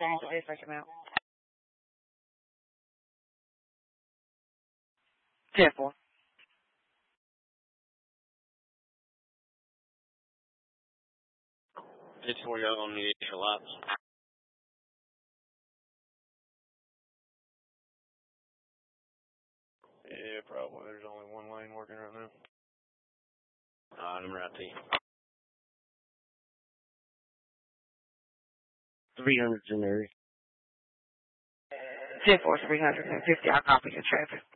Please take him out. 10-4. It's where y'all gonna need extra lights. Yeah, probably. There's only one lane working right now. I'm right to you. 300's in there. 10-4, 350. I'll copy your traffic.